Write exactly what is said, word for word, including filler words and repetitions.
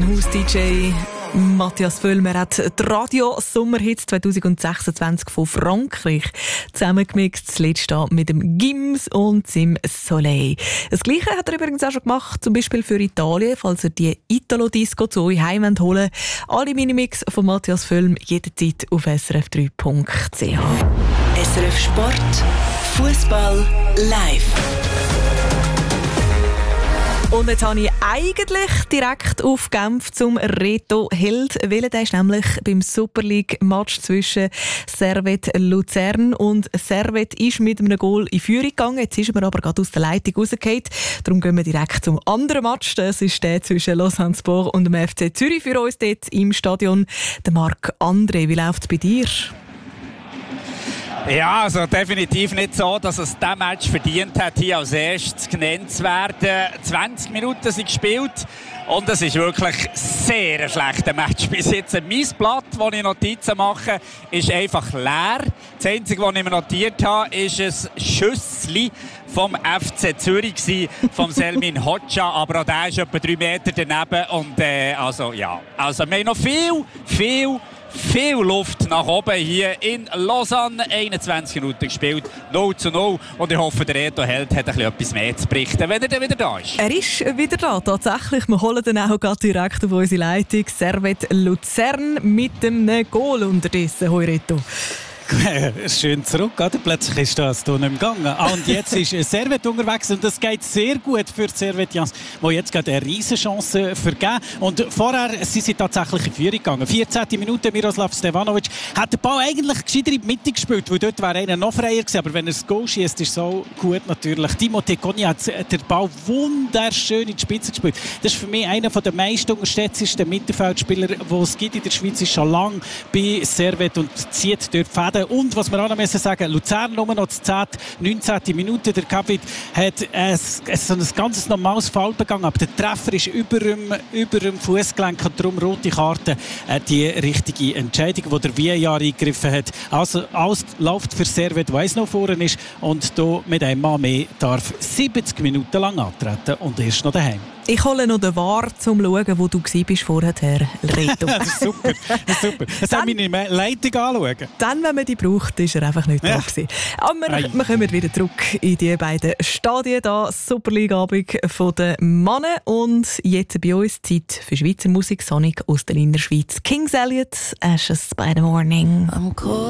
im Haus-D J Matthias Völlmer hat die Radio-Sommerhits zwanzig sechsundzwanzig von Frankreich zusammengemixt. Das letzte mit dem Gims und Sim Soleil. Das Gleiche hat er übrigens auch schon gemacht, zum Beispiel für Italien, falls er die Italo-Disco zu euch heim holen wollt. Alle Minimix von Matthias Völlmer jederzeit auf s r f drei punkt c h. S R F Sport, Fußball live. Und jetzt habe ich eigentlich direkt auf Genf zum Reto Held, weil der ist nämlich beim Super League-Match zwischen Servette Luzern und Servette ist mit einem Goal in Führung gegangen. Jetzt ist er aber gerade aus der Leitung rausgefallen. Darum gehen wir direkt zum anderen Match. Das ist der zwischen Lausanne Sport und dem F C Zürich für uns dort im Stadion. Der Marc André, wie läuft es bei dir? Ja, also definitiv nicht so, dass es diesen Match verdient hat, hier als erstes genannt zu werden. zwanzig Minuten sind gespielt und es ist wirklich sehr ein schlechter Match. Bis jetzt mein Blatt, wo ich Notizen mache, ist einfach leer. Das Einzige, was ich mir notiert habe, ist ein Schüssli vom F C Zürich, vom Selmin Hoxha, aber auch der ist etwa drei Meter daneben. Und äh, also ja, also wir haben noch viel, viel, viel Luft nach oben hier in Lausanne. einundzwanzig Minuten gespielt, null zu null. Und ich hoffe, der Reto Held hat ein bisschen etwas mehr zu berichten, wenn er dann wieder da ist. Er ist wieder da, tatsächlich. Wir holen dann auch gerade direkt auf unsere Leitung. Servette Luzern mit dem Goal unterdessen. Hoi Reto. Schön zurück, oder? Plötzlich ist das hier nicht mehr gegangen. Ah, und jetzt ist Servette unterwegs und das geht sehr gut für die Servettians, die jetzt gerade eine riesen Chance vergeben. Und vorher sie sind tatsächlich in Führung gegangen. vierzehnte Minute, Miroslav Stevanovic hat den Ball eigentlich gescheiter in die Mitte gespielt, weil dort wäre einer noch freier gewesen. Aber wenn er das Goal schießt, ist so gut natürlich. Timothée Cogna hat den Ball wunderschön in die Spitze gespielt. Das ist für mich einer der meist unterschätztesten Mittelfeldspieler, die es gibt in der Schweiz. Ist schon lange bei Servette und zieht dort Fäden. Und was wir auch noch müssen sagen, Luzern nur noch die zehnte, neunzehnte Minute. Der Kavit hat ein, so ein ganz normales Foul begangen, aber der Treffer ist über dem, über dem Fußgelenk und darum rote Karte äh, die richtige Entscheidung, wo der V A R eingegriffen hat. Also alles läuft für Servette, der eins noch vorne ist und hier mit einem Mann mehr darf siebzig Minuten lang antreten und ist noch daheim. Ich hole noch den V A R, um zu schauen, wo du warst vorher, Reto. Das ist super. Das ist super. Jetzt soll meine Leitung anschauen. Dann, wenn man die braucht, ist er einfach nicht ja. da gewesen. Aber wir, wir kommen wieder zurück in die beiden Stadien. Da Super League-Abend der Männer. Und jetzt bei uns Zeit für Schweizer Musik. Sonic aus der Innerschweiz. Kings Elliot, Ashes by the Morning.